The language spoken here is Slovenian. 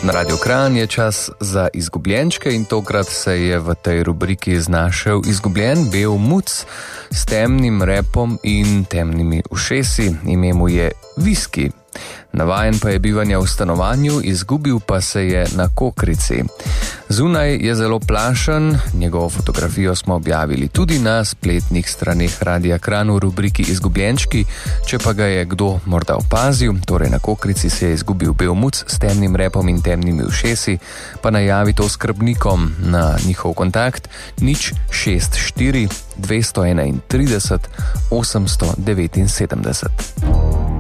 Na Radio Kranj je čas za izgubljenčke in tokrat se je v tej rubriki znašel izgubljen bel muc s temnim repom in temnimi ušesi. Ime mu je Viski. Navajen pa je bivanja v stanovanju, izgubil pa se je na Kokrici. Zunaj je zelo plašen, njegovo fotografijo smo objavili tudi na spletnih straneh Radia Kranj v rubriki Izgubljenčki. Če pa ga je kdo morda opazil, torej na Kokrici se je izgubil bel muc s temnim repom in temnimi ušesi, pa najavi to skrbnikom na njihov kontakt 064 231 879.